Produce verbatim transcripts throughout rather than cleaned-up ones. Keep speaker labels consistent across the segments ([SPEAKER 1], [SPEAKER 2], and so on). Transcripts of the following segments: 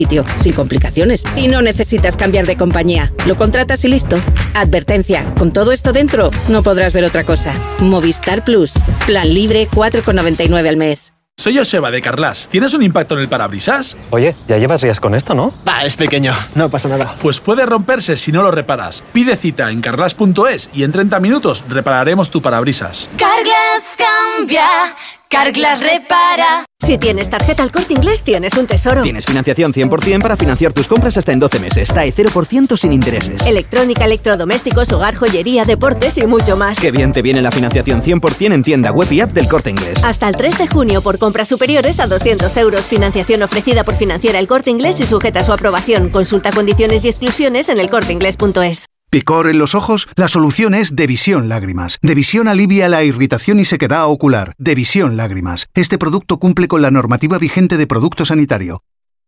[SPEAKER 1] sitio, sin complicaciones. Y no necesitas cambiar de compañía. Lo contratas y listo. Advertencia, con todo esto dentro, no podrás ver otra cosa. Movistar Plus. Plan libre, cuatro con noventa y nueve al mes.
[SPEAKER 2] Soy Joseba de Carglass. ¿Tienes un impacto en el parabrisas?
[SPEAKER 3] Oye, ya llevas días con esto, ¿no?
[SPEAKER 4] Va, es pequeño, no pasa nada.
[SPEAKER 2] Pues puede romperse si no lo reparas. Pide cita en carglass punto es y en treinta minutos repararemos tu parabrisas.
[SPEAKER 5] Carglass cambia, Carglass repara.
[SPEAKER 6] Si tienes tarjeta El Corte Inglés, tienes un tesoro.
[SPEAKER 7] Tienes financiación cien por ciento para financiar tus compras hasta en doce meses. T A E cero por ciento sin intereses.
[SPEAKER 6] Electrónica, electrodomésticos, hogar, joyería, deportes y mucho más.
[SPEAKER 7] Qué bien te viene la financiación cien por ciento en tienda web y app del Corte Inglés.
[SPEAKER 6] Hasta el tres de junio por compras superiores a doscientos euros. Financiación ofrecida por Financiera El Corte Inglés y sujeta a su aprobación. Consulta condiciones y exclusiones en el corte inglés punto es.
[SPEAKER 8] ¿Picor en los ojos? La solución es Devisión Lágrimas. Devisión alivia la irritación y sequedad ocular. Devisión Lágrimas. Este producto cumple con la normativa vigente de producto sanitario.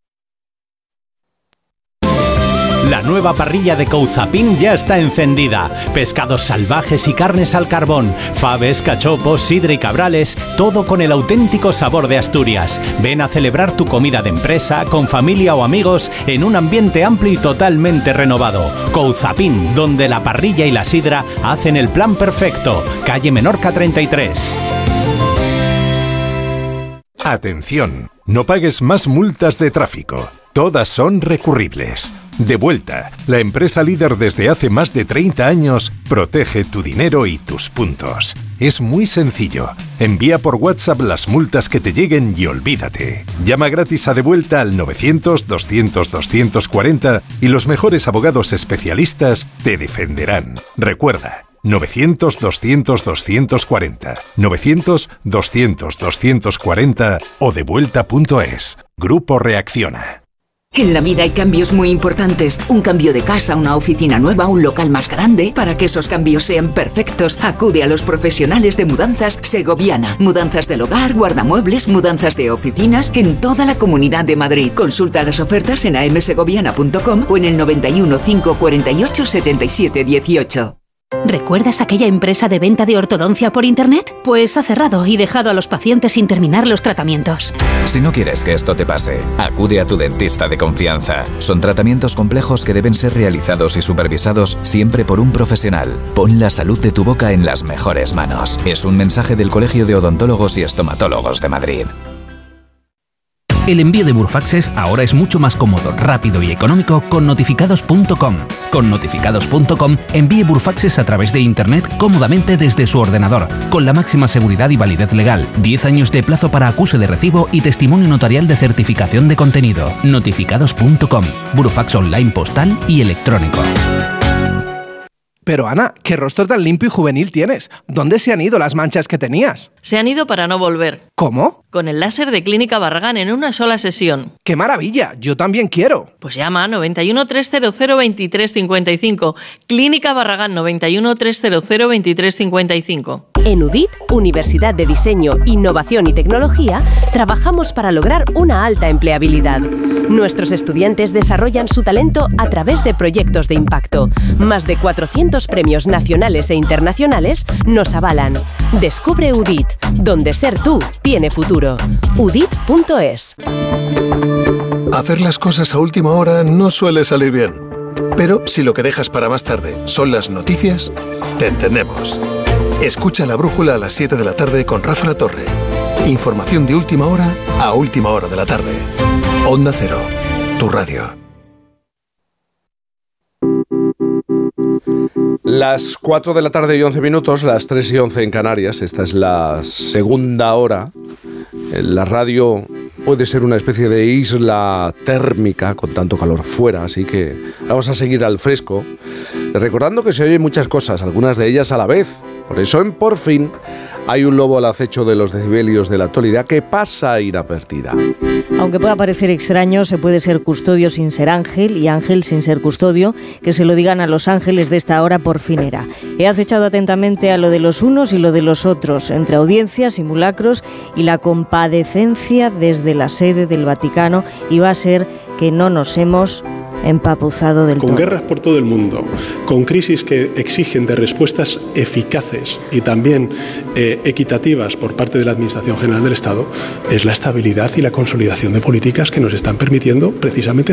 [SPEAKER 9] La nueva parrilla de Couzapin ya está encendida. Pescados salvajes y carnes al carbón, faves, cachopos, sidra y cabrales, todo con el auténtico sabor de Asturias. Ven a celebrar tu comida de empresa, con familia o amigos, en un ambiente amplio y totalmente renovado. Couzapin, donde la parrilla y la sidra hacen el plan perfecto. Calle Menorca treinta y tres.
[SPEAKER 10] Atención, no pagues más multas de tráfico. Todas son recurribles. Devuelta, la empresa líder desde hace más de treinta años, protege tu dinero y tus puntos. Es muy sencillo. Envía por WhatsApp las multas que te lleguen y olvídate. Llama gratis a Devuelta al novecientos, doscientos, doscientos cuarenta y los mejores abogados especialistas te defenderán. Recuerda, novecientos, doscientos, doscientos cuarenta, novecientos, doscientos, doscientos cuarenta o devuelta punto es. Grupo Reacciona.
[SPEAKER 11] En la vida hay cambios muy importantes. Un cambio de casa, una oficina nueva, un local más grande. Para que esos cambios sean perfectos, acude a los profesionales de Mudanzas Segoviana. Mudanzas del hogar, guardamuebles, mudanzas de oficinas en toda la Comunidad de Madrid. Consulta las ofertas en a m segoviana punto com o en el noventa y uno, cinco cuarenta y ocho, setenta y siete dieciocho.
[SPEAKER 12] ¿Recuerdas aquella empresa de venta de ortodoncia por internet? Pues ha cerrado y dejado a los pacientes sin terminar los tratamientos.
[SPEAKER 13] Si no quieres que esto te pase, acude a tu dentista de confianza. Son tratamientos complejos que deben ser realizados y supervisados siempre por un profesional. Pon la salud de tu boca en las mejores manos. Es un mensaje del Colegio de Odontólogos y Estomatólogos de Madrid.
[SPEAKER 14] El envío de Burfaxes ahora es mucho más cómodo, rápido y económico con notificados punto com. Con notificados punto com envíe Burfaxes a través de internet cómodamente desde su ordenador, con la máxima seguridad y validez legal, diez años de plazo para acuse de recibo y testimonio notarial de certificación de contenido. notificados punto com, Burfax online postal y electrónico.
[SPEAKER 15] Pero Ana, ¿qué rostro tan limpio y juvenil tienes? ¿Dónde se han ido las manchas que tenías?
[SPEAKER 16] Se han ido para no volver.
[SPEAKER 15] ¿Cómo?
[SPEAKER 16] Con el láser de Clínica Barragán en una sola sesión.
[SPEAKER 15] ¡Qué maravilla! Yo también quiero.
[SPEAKER 16] Pues llama noventa y uno, trescientos, veintitrés cincuenta y cinco. Clínica Barragán noventa y uno, trescientos, veintitrés cincuenta y cinco.
[SPEAKER 17] En U D I T, Universidad de Diseño, Innovación y Tecnología, trabajamos para lograr una alta empleabilidad. Nuestros estudiantes desarrollan su talento a través de proyectos de impacto. Más de cuatrocientos premios nacionales e internacionales nos avalan. Descubre U D I T, donde ser tú tiene futuro. U D I T punto es.
[SPEAKER 18] Hacer las cosas a última hora no suele salir bien. Pero si lo que dejas para más tarde son las noticias, te entendemos. Escucha La Brújula a las siete de la tarde con Rafa La Torre. Información de última hora a última hora de la tarde. Onda Cero, tu radio.
[SPEAKER 19] Las cuatro de la tarde y once minutos, las tres y once en Canarias. Esta es la segunda hora. La radio puede ser una especie de isla térmica con tanto calor fuera, así que vamos a seguir al fresco, recordando que se oyen muchas cosas, algunas de ellas a la vez. Por eso en Por Fin hay un lobo al acecho de los decibelios de la actualidad que pasa inadvertida.
[SPEAKER 20] Aunque pueda parecer extraño, se puede ser custodio sin ser ángel y ángel sin ser custodio. Que se lo digan a los ángeles de esta hora porfinera. He acechado atentamente a lo de los unos y lo de los otros, entre audiencias, simulacros y la compadecencia desde la sede del Vaticano, y va a ser que no nos hemos empapuzado del todo.
[SPEAKER 21] Con guerras por todo el mundo, con crisis que exigen de respuestas eficaces y también eh, equitativas por parte de la Administración General del Estado, es la estabilidad y la consolidación de políticas que nos están permitiendo precisamente